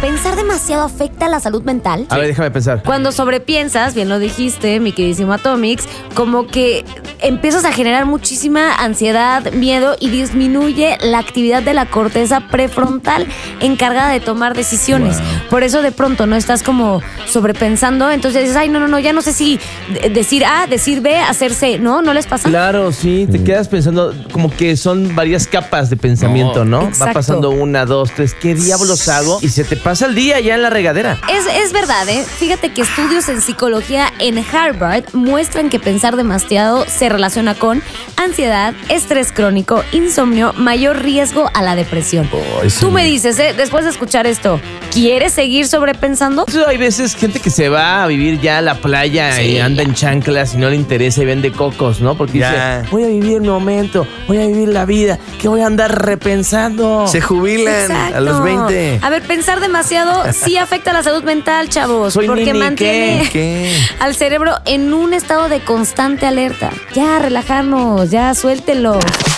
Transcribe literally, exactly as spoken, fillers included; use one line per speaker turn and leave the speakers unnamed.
¿pensar demasiado afecta a la salud mental?
A ver, déjame pensar.
Cuando sobrepiensas, bien lo dijiste, mi queridísimo Atomics, como que empiezas a generar muchísima ansiedad, miedo y disminuye la actividad de la corteza prefrontal encargada de tomar decisiones. Wow. Por eso de pronto no estás como sobrepensando, entonces dices, ay, no, no, no, ya no sé si decir A, decir B, hacer C, ¿no? ¿No les pasa?
Claro, sí, te mm. quedas pensando como que son varias capas de pensamiento, ¿no?
Exacto.
Va pasando una, dos, tres, ¿qué diablos hago? Y se te pasa el día ya en la regadera.
Es, es verdad, ¿eh? Fíjate que estudios en psicología en Harvard muestran que pensar demasiado se relaciona con ansiedad, estrés crónico, insomnio, mayor riesgo a la depresión. Oh, Tú me dices, ¿eh? Después de escuchar esto, ¿quieres seguir sobrepensando?
Hay veces gente que se va a vivir ya a la playa sí, y anda en chanclas y no le interesa y vende cocos, ¿no? Porque ya. dice, voy a vivir mi momento, voy a vivir la vida, que voy a andar repensando.
Se jubilan Exacto. a los veinte.
A ver, pensar demasiado sí afecta a la salud mental, chavos.
Soy
porque
nini,
mantiene
¿qué? ¿Qué?
al cerebro en un estado de constante alerta. Ya, relajarnos, ya, suéltelo.